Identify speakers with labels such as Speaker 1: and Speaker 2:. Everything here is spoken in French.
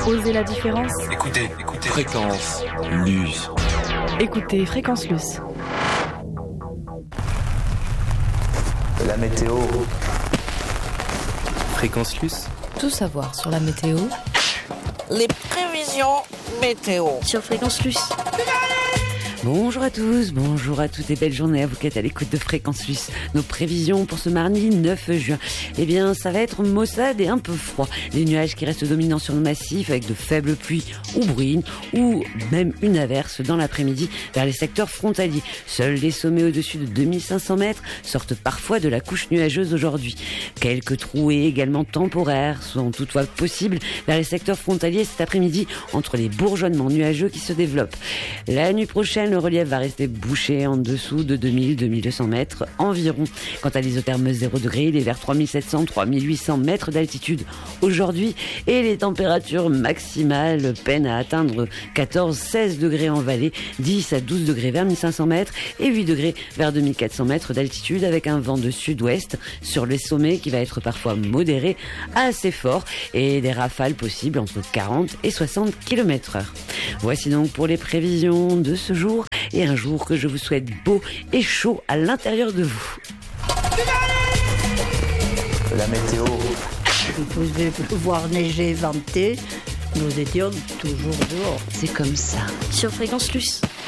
Speaker 1: Osez la différence.
Speaker 2: Écoutez. Fréquence Luce.
Speaker 1: Écoutez Fréquence Luce.
Speaker 3: La météo.
Speaker 2: Fréquence Luce.
Speaker 4: Tout savoir sur la météo.
Speaker 5: Les prévisions météo.
Speaker 1: Sur Fréquence Luce.
Speaker 6: Bonjour à tous, bonjour à toutes et belle journée à vous qui êtes à l'écoute de Fréquence Suisse. Nos prévisions pour ce mardi 9 juin. Eh bien, ça va être maussade et un peu froid. Des nuages qui restent dominants sur le massif avec de faibles pluies ou bruines ou même une averse dans l'après-midi vers les secteurs frontaliers. Seuls les sommets au-dessus de 2500 mètres sortent parfois de la couche nuageuse aujourd'hui. Quelques trouées également temporaires sont toutefois possibles vers les secteurs frontaliers cet après-midi entre les bourgeonnements nuageux qui se développent. La nuit prochaine, le relief va rester bouché en dessous de 2000-2200 mètres environ. Quant à l'isotherme 0 degré, il est vers 3700-3800 mètres d'altitude aujourd'hui et les températures maximales peinent à atteindre 14-16 degrés en vallée, 10 à 12 degrés vers 1500 mètres et 8 degrés vers 2400 mètres d'altitude avec un vent de sud-ouest sur les sommets qui va être parfois modéré à assez fort et des rafales possibles entre 40 et 60 km/h. Voici donc pour les prévisions de ce jour et un jour que je vous souhaite beau et chaud à l'intérieur de vous.
Speaker 3: La météo.
Speaker 7: Il pouvait pleuvoir, neiger, venter. Nous étions toujours dehors.
Speaker 6: C'est comme ça.
Speaker 1: Sur Fréquence Luce.